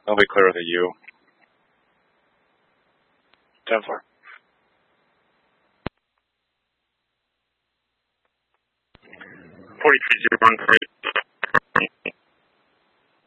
That'll be clear with a U. 10-4. 4301,